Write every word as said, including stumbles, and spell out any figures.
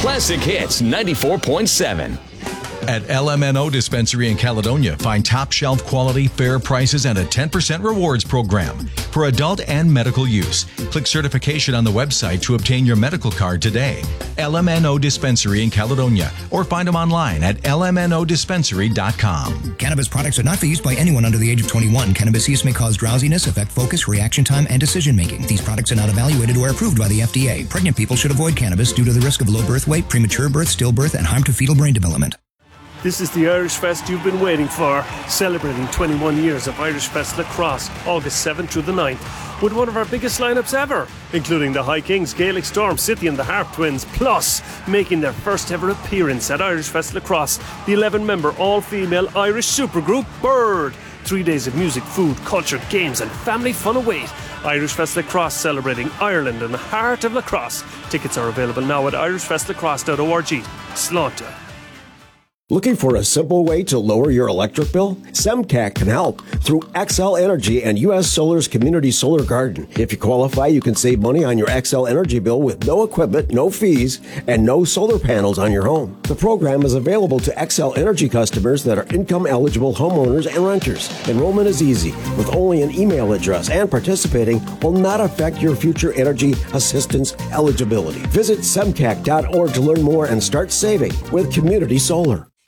Classic Hits ninety-four point seven. At L M N O Dispensary in Caledonia, find top shelf quality, fair prices, and a ten percent rewards program for adult and medical use. Click certification on the website to obtain your medical card today. L M N O Dispensary in Caledonia, or find them online at L M N O dispensary dot com. Cannabis products are not for use by anyone under the age of twenty-one. Cannabis use may cause drowsiness, affect focus, reaction time, and decision making. These products are not evaluated or approved by the F D A. Pregnant people should avoid cannabis due to the risk of low birth weight, premature birth, stillbirth, and harm to fetal brain development. This is the Irish Fest you've been waiting for, celebrating twenty-one years of Irish Fest Lacrosse, August seventh through the ninth, with one of our biggest lineups ever, including the High Kings, Gaelic Storm, City and the Harp Twins, plus making their first ever appearance at Irish Fest Lacrosse, the eleven-member all-female Irish supergroup Bird. Three days of music, food, culture, games and family fun await. Irish Fest Lacrosse, celebrating Ireland and the heart of lacrosse. Tickets are available now at irish fest lacrosse dot org. Slánta. Looking for a simple way to lower your electric bill? SEMTAC can help through Xcel Energy and U S Solar's Community Solar Garden. If you qualify, you can save money on your Xcel Energy bill with no equipment, no fees, and no solar panels on your home. The program is available to Xcel Energy customers that are income-eligible homeowners and renters. Enrollment is easy, with only an email address, and participating will not affect your future energy assistance eligibility. Visit semtac dot org to learn more and start saving with Community Solar.